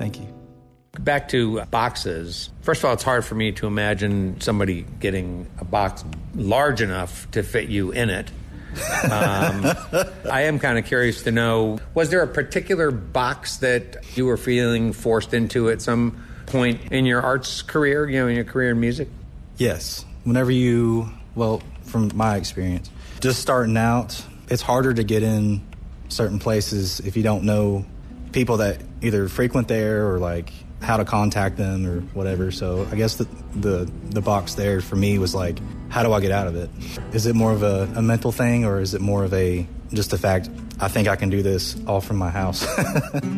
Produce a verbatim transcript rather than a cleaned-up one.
Thank you. Back to boxes. First of all, it's hard for me to imagine somebody getting a box large enough to fit you in it. Um, I am kind of curious to know, was there a particular box that you were feeling forced into at some point in your arts career, you know, in your career in music? Yes. Whenever you, well, from my experience, just starting out, it's harder to get in certain places if you don't know people that either frequent there or like how to contact them or whatever. So I guess the the, the box there for me was like, how do I get out of it? Is it more of a, a mental thing, or is it more of a just the fact I think I can do this all from my house?